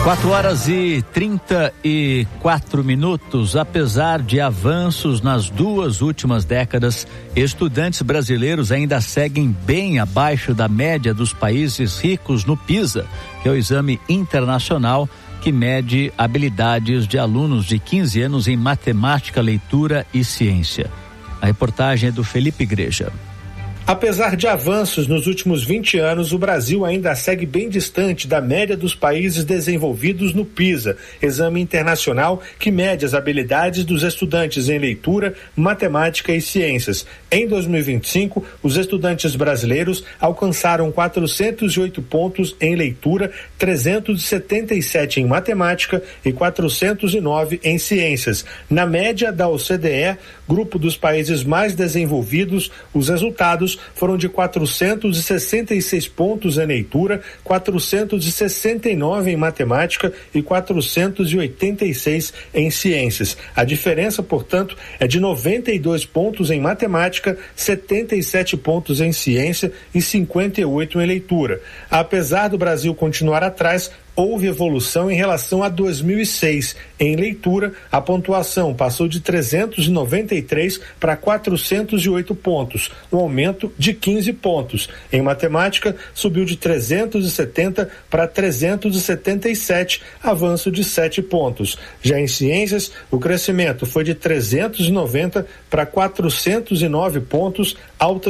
4h34. Apesar de avanços nas 2 últimas décadas, estudantes brasileiros ainda seguem bem abaixo da média dos países ricos no PISA, que é o exame internacional que mede habilidades de alunos de 15 anos em matemática, leitura e ciência. A reportagem é do Felipe Igreja. Apesar de avanços nos últimos 20 anos, o Brasil ainda segue bem distante da média dos países desenvolvidos no PISA, exame internacional que mede as habilidades dos estudantes em leitura, matemática e ciências. Em 2025, os estudantes brasileiros alcançaram 408 pontos em leitura, 377 em matemática e 409 em ciências. Na média da OCDE, grupo dos países mais desenvolvidos, os resultados foram de 466 pontos em leitura, 469 em matemática e 486 em ciências. A diferença, portanto, é de 92 pontos em matemática, 77 pontos em ciência e 58 em leitura. Apesar do Brasil continuar atrás, houve evolução em relação a 2006. Em leitura, a pontuação passou de 393 para 408 pontos, um aumento de 15 pontos. Em matemática, subiu de 370 para 377, avanço de 7 pontos. Já em ciências, o crescimento foi de 390 para 409 pontos, alta